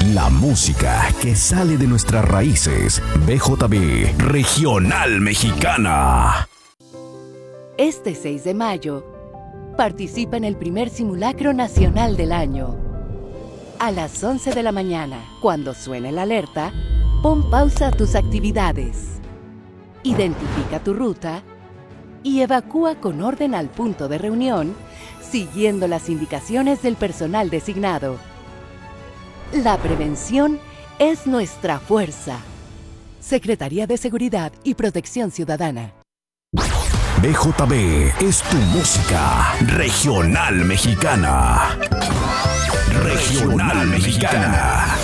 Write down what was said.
La música que sale de nuestras raíces. BJB Regional Mexicana. Este 6 de mayo, participa en el primer simulacro nacional del año. A las 11 de la mañana, cuando suene la alerta, pon pausa a tus actividades. Identifica tu ruta y evacúa con orden al punto de reunión, siguiendo las indicaciones del personal designado. La prevención es nuestra fuerza. Secretaría de Seguridad y Protección Ciudadana. BJB es tu música regional mexicana. Regional Mexicana.